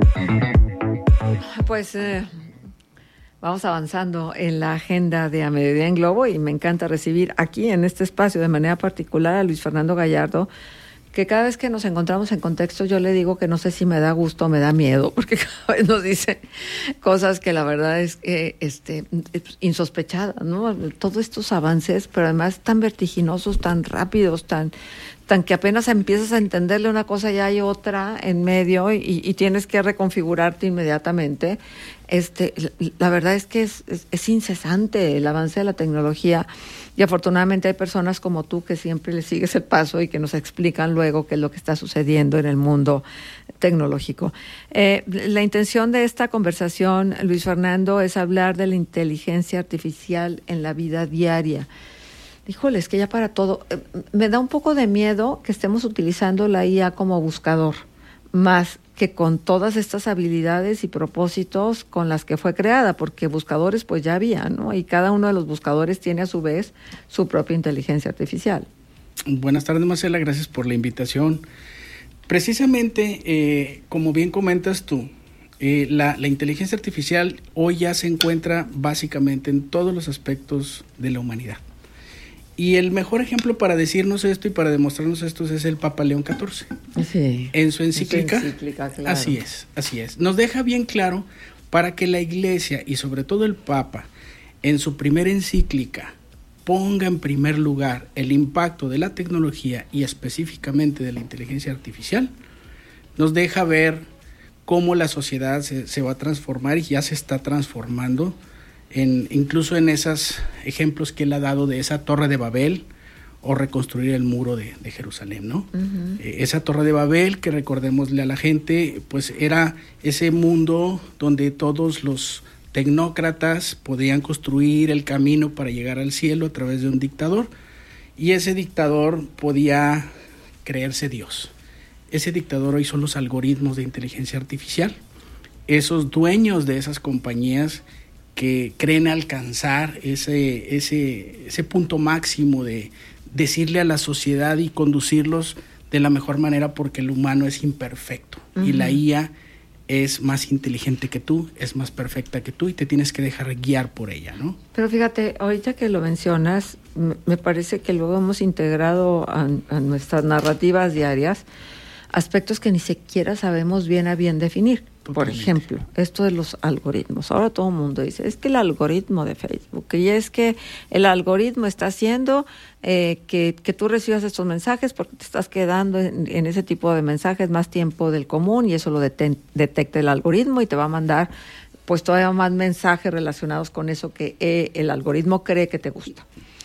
Pues vamos avanzando en la agenda de A Mediodía en Globo y me encanta recibir aquí en este espacio de manera particular a Luis Fernando Gallardo, que cada vez que nos encontramos en contexto yo le digo que no sé si me da gusto o me da miedo, porque cada vez nos dice cosas que la verdad es insospechadas, ¿no? Todos estos avances, pero además tan vertiginosos, tan rápidos, tan que apenas empiezas a entenderle una cosa ya hay otra en medio y tienes que reconfigurarte inmediatamente. La verdad es que es incesante el avance de la tecnología y afortunadamente hay personas como tú que siempre le sigues el paso y que nos explican luego qué es lo que está sucediendo en el mundo tecnológico. La intención de esta conversación, Luis Fernando, es hablar de la inteligencia artificial en la vida diaria. Híjole, es que ya para todo, me da un poco de miedo que estemos utilizando la IA como buscador, más que con todas estas habilidades y propósitos con las que fue creada, porque buscadores pues ya había, ¿no? Y cada uno de los buscadores tiene a su vez su propia inteligencia artificial. Buenas tardes, Marcela, gracias por la invitación. Precisamente, como bien comentas tú, la inteligencia artificial hoy ya se encuentra básicamente en todos los aspectos de la humanidad. Y el mejor ejemplo para decirnos esto y para demostrarnos esto es el Papa León XIV. Sí. En su encíclica. Claro. Así es. Nos deja bien claro para que la Iglesia y sobre todo el Papa en su primera encíclica ponga en primer lugar el impacto de la tecnología y específicamente de la inteligencia artificial. Nos deja ver cómo la sociedad se va a transformar y ya se está transformando. Incluso en esos ejemplos que él ha dado de esa Torre de Babel o reconstruir el muro de Jerusalén, ¿no? Uh-huh. Esa Torre de Babel, que recordémosle a la gente, pues era ese mundo donde todos los tecnócratas podían construir el camino para llegar al cielo a través de un dictador, y ese dictador podía creerse Dios. Ese dictador hoy son los algoritmos de inteligencia artificial, esos dueños de esas compañías que creen alcanzar ese punto máximo de decirle a la sociedad y conducirlos de la mejor manera, porque el humano es imperfecto. Uh-huh. Y la IA es más inteligente que tú, es más perfecta que tú y te tienes que dejar guiar por ella, ¿no? Pero fíjate, ahorita que lo mencionas, me parece que luego hemos integrado a nuestras narrativas diarias aspectos que ni siquiera sabemos bien a bien definir. Por ejemplo, esto de los algoritmos. Ahora todo el mundo dice, es que el algoritmo de Facebook, y es que el algoritmo está haciendo que tú recibas estos mensajes porque te estás quedando en ese tipo de mensajes más tiempo del común y eso lo detecta el algoritmo y te va a mandar pues todavía más mensajes relacionados con eso que el algoritmo cree que te gusta.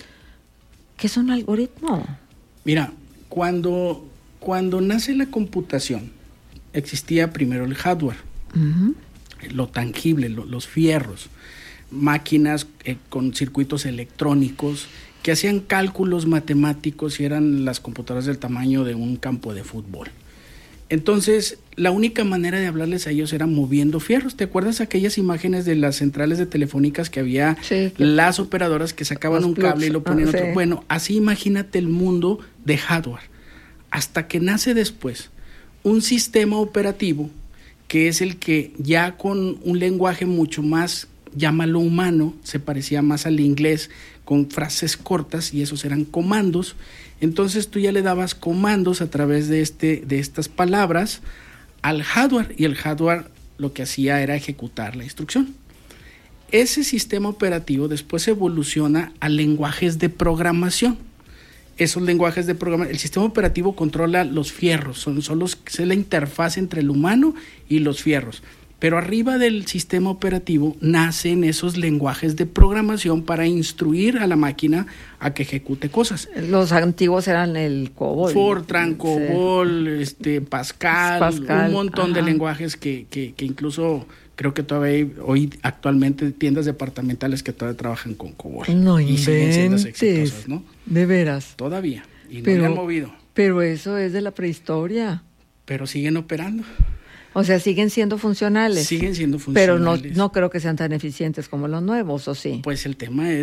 ¿Qué es un algoritmo? Mira, cuando nace la computación, existía primero el hardware, uh-huh, lo tangible, los fierros, máquinas con circuitos electrónicos que hacían cálculos matemáticos y eran las computadoras del tamaño de un campo de fútbol. Entonces, la única manera de hablarles a ellos era moviendo fierros. ¿Te acuerdas aquellas imágenes de las centrales de telefónicas que había, sí, las operadoras que sacaban un cable y lo ponían otro? Sí. Bueno, así imagínate el mundo de hardware. Hasta que nace después un sistema operativo que es el que ya con un lenguaje mucho más, llámalo humano, se parecía más al inglés, con frases cortas, y esos eran comandos. Entonces tú ya le dabas comandos a través de estas palabras al hardware, y el hardware lo que hacía era ejecutar la instrucción. Ese sistema operativo después evoluciona a lenguajes de programación. Esos lenguajes de programación, el sistema operativo controla los fierros, son es la interfaz entre el humano y los fierros. Pero arriba del sistema operativo nacen esos lenguajes de programación para instruir a la máquina a que ejecute cosas. Los antiguos eran el COBOL. Fortran, COBOL, sí, Pascal, un montón, ajá, de lenguajes que incluso creo que todavía hay hoy actualmente tiendas departamentales que todavía trabajan con COBOL. No y siguen siendo exitosas, ¿no? De veras. Todavía. Y no le han movido. Pero eso es de la prehistoria. Pero siguen operando. O sea, siguen siendo funcionales. Siguen siendo funcionales. Pero no creo que sean tan eficientes como los nuevos, ¿o sí? Pues el tema es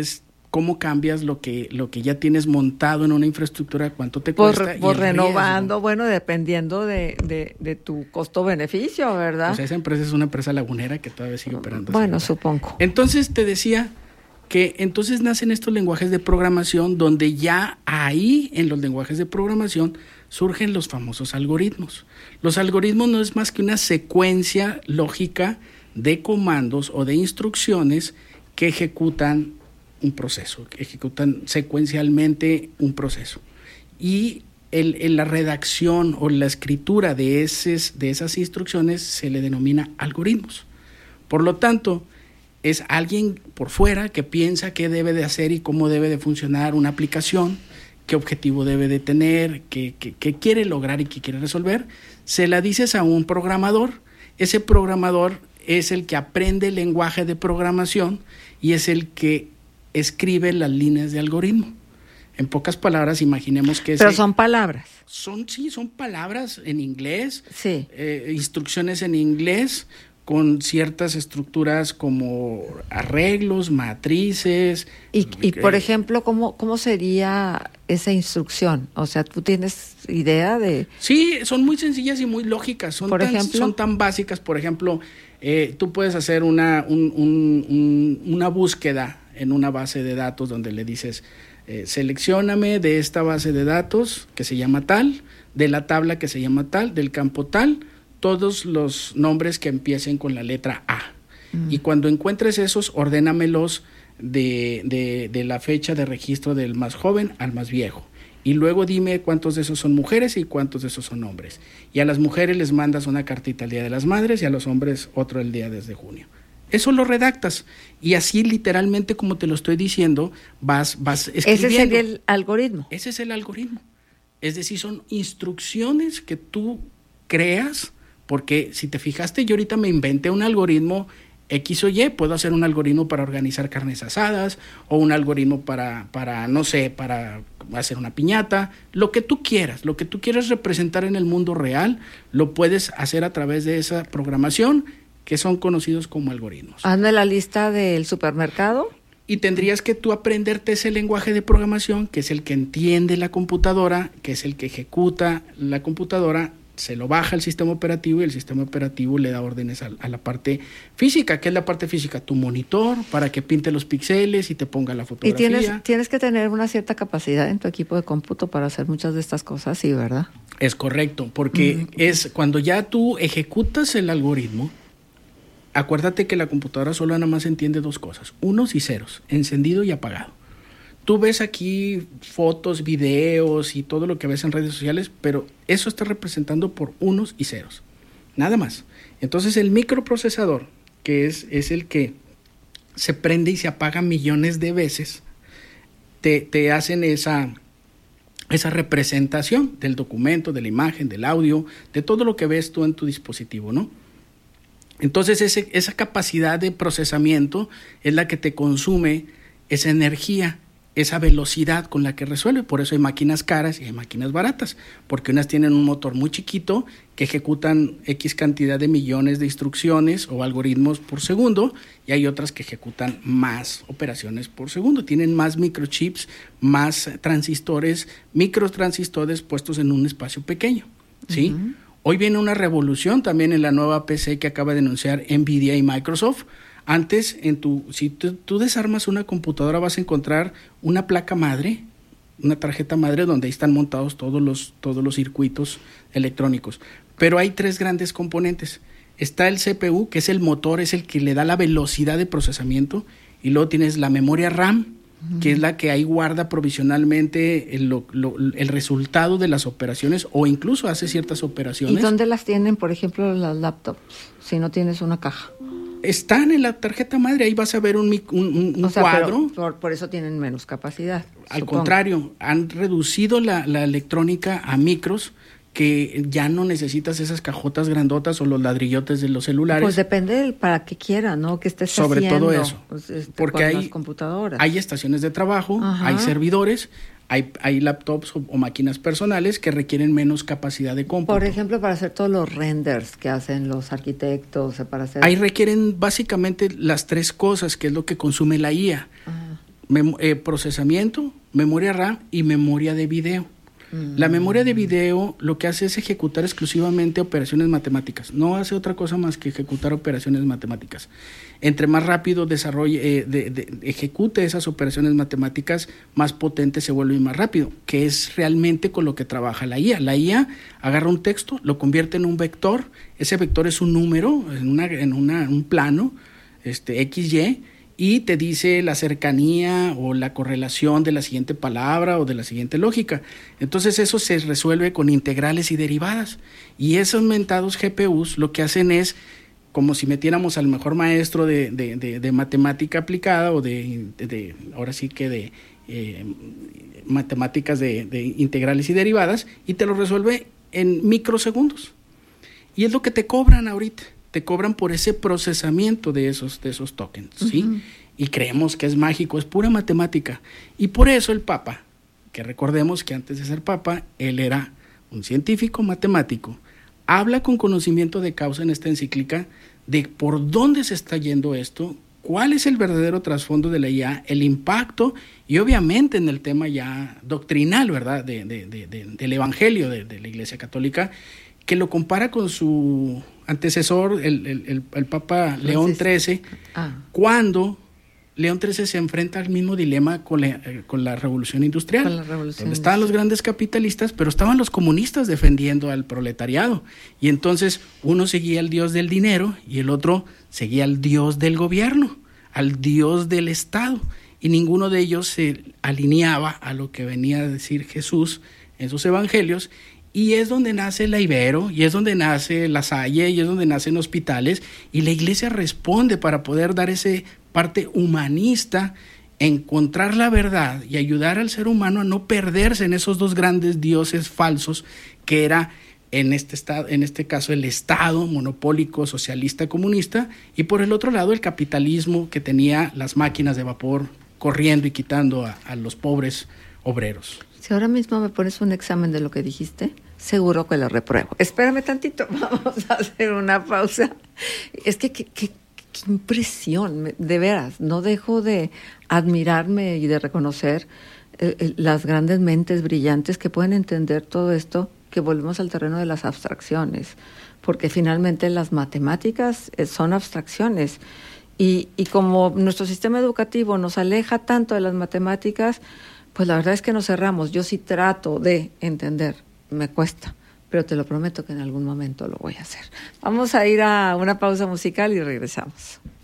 cómo cambias lo que ya tienes montado en una infraestructura, cuánto te cuesta. Por renovando, bueno, dependiendo de tu costo-beneficio, ¿verdad? Pues esa empresa es una empresa lagunera que todavía sigue operando. Bueno, así, supongo. Entonces te decía que entonces nacen estos lenguajes de programación donde ya ahí en los lenguajes de programación surgen los famosos algoritmos. Los algoritmos no es más que una secuencia lógica de comandos o de instrucciones que ejecutan un proceso, que ejecutan secuencialmente un proceso. Y la redacción o la escritura de esas instrucciones se le denomina algoritmos. Por lo tanto, es alguien por fuera que piensa qué debe de hacer y cómo debe de funcionar una aplicación, qué objetivo debe de tener, qué quiere lograr y qué quiere resolver. Se la dices a un programador. Ese programador es el que aprende el lenguaje de programación y es el que escribe las líneas de algoritmo. En pocas palabras, imaginemos que... Pero son palabras. Son palabras en inglés, sí. Instrucciones en inglés, con ciertas estructuras como arreglos, matrices. Y por ejemplo, ¿cómo sería esa instrucción? O sea, ¿tú tienes idea de...? Sí, son muy sencillas y muy lógicas. Son tan básicas. Por ejemplo, tú puedes hacer una búsqueda en una base de datos donde le dices, seleccióname de esta base de datos que se llama tal, de la tabla que se llama tal, del campo tal, todos los nombres que empiecen con la letra A. Y cuando encuentres esos, ordénamelos de la fecha de registro del más joven al más viejo. Y luego dime cuántos de esos son mujeres y cuántos de esos son hombres. Y a las mujeres les mandas una cartita el Día de las Madres y a los hombres otro el día desde junio. Eso lo redactas. Y así literalmente, como te lo estoy diciendo, vas escribiendo. Ese sería el algoritmo. Ese es el algoritmo. Es decir, son instrucciones que tú creas. Porque si te fijaste, yo ahorita me inventé un algoritmo X o Y. Puedo hacer un algoritmo para organizar carnes asadas o un algoritmo para hacer una piñata. Lo que tú quieras representar en el mundo real, lo puedes hacer a través de esa programación que son conocidos como algoritmos. Hazme la lista del supermercado. Y tendrías que tú aprenderte ese lenguaje de programación, que es el que entiende la computadora, que es el que ejecuta la computadora, se lo baja el sistema operativo y el sistema operativo le da órdenes a la parte física. ¿Qué es la parte física? Tu monitor para que pinte los píxeles y te ponga la fotografía. Y tienes que tener una cierta capacidad en tu equipo de cómputo para hacer muchas de estas cosas, sí, ¿verdad? Es correcto, porque es cuando ya tú ejecutas el algoritmo, acuérdate que la computadora solo nada más entiende dos cosas, unos y ceros, encendido y apagado. Tú ves aquí fotos, videos y todo lo que ves en redes sociales, pero eso está representando por unos y ceros, nada más. Entonces el microprocesador, que es el que se prende y se apaga millones de veces, te hacen esa representación del documento, de la imagen, del audio, de todo lo que ves tú en tu dispositivo, ¿no? Entonces esa capacidad de procesamiento es la que te consume esa energía, esa velocidad con la que resuelve. Por eso hay máquinas caras y hay máquinas baratas, porque unas tienen un motor muy chiquito que ejecutan X cantidad de millones de instrucciones o algoritmos por segundo, y hay otras que ejecutan más operaciones por segundo, tienen más microchips, más transistores, microtransistores puestos en un espacio pequeño, ¿sí? Uh-huh. Hoy viene una revolución también en la nueva PC que acaba de anunciar Nvidia y Microsoft. Antes, si tú desarmas una computadora, vas a encontrar una placa madre, una tarjeta madre donde ahí están montados todos los circuitos electrónicos. Pero hay tres grandes componentes. Está el CPU, que es el motor, es el que le da la velocidad de procesamiento, y luego tienes la memoria RAM, que es la que ahí guarda provisionalmente el resultado de las operaciones o incluso hace ciertas operaciones. ¿Y dónde las tienen, por ejemplo, las laptops, si no tienes una caja? Están en la tarjeta madre, ahí vas a ver un cuadro. Por eso tienen menos capacidad. Al contrario, han reducido la electrónica a micros, que ya no necesitas esas cajotas grandotas o los ladrillotes de los celulares. Pues depende para qué quiera, ¿no? Que estés sobre haciendo. Todo eso, pues porque las computadoras. Hay estaciones de trabajo, ajá, hay servidores, hay laptops o máquinas personales que requieren menos capacidad de cómputo. Por ejemplo, para hacer todos los renders que hacen los arquitectos, para hacer... Ahí requieren básicamente las tres cosas, que es lo que consume la IA. procesamiento, memoria RAM y memoria de video. La memoria de video lo que hace es ejecutar exclusivamente operaciones matemáticas. No hace otra cosa más que ejecutar operaciones matemáticas. Entre más rápido ejecute esas operaciones matemáticas, más potente se vuelve y más rápido, que es realmente con lo que trabaja la IA. La IA agarra un texto, lo convierte en un vector. Ese vector es un número en un plano, XY, y te dice la cercanía o la correlación de la siguiente palabra o de la siguiente lógica. Entonces eso se resuelve con integrales y derivadas. Y esos mentados GPUs lo que hacen es, como si metiéramos al mejor maestro de matemática aplicada o ahora sí que de matemáticas de integrales y derivadas, y te lo resuelve en microsegundos. Y es lo que te cobran ahorita. Te cobran por ese procesamiento de esos tokens, ¿sí? Uh-huh. Y creemos que es mágico, es pura matemática. Y por eso el Papa, que recordemos que antes de ser Papa, él era un científico matemático, habla con conocimiento de causa en esta encíclica de por dónde se está yendo esto, cuál es el verdadero trasfondo de la IA, el impacto, y obviamente en el tema ya doctrinal, ¿verdad?, del Evangelio de la Iglesia Católica, que lo compara con su antecesor, el Papa León XIII, cuando León XIII se enfrenta al mismo dilema con la Revolución Industrial, donde estaban los grandes capitalistas, pero estaban los comunistas defendiendo al proletariado, y entonces uno seguía al dios del dinero y el otro seguía al dios del gobierno, al dios del Estado, y ninguno de ellos se alineaba a lo que venía a decir Jesús en sus evangelios. Y es donde nace la Ibero, y es donde nace la Salle, y es donde nacen hospitales, y la Iglesia responde para poder dar esa parte humanista, encontrar la verdad y ayudar al ser humano a no perderse en esos dos grandes dioses falsos que era en este caso el Estado monopólico, socialista, comunista, y por el otro lado el capitalismo que tenía las máquinas de vapor corriendo y quitando a los pobres obreros. Si ahora mismo me pones un examen de lo que dijiste, seguro que lo repruebo. Espérame tantito, vamos a hacer una pausa. Es que qué impresión, de veras, no dejo de admirarme y de reconocer las grandes mentes brillantes que pueden entender todo esto, que volvemos al terreno de las abstracciones, porque finalmente las matemáticas son abstracciones. Y como nuestro sistema educativo nos aleja tanto de las matemáticas, pues la verdad es que nos cerramos. Yo sí trato de entender, me cuesta, pero te lo prometo que en algún momento lo voy a hacer. Vamos a ir a una pausa musical y regresamos.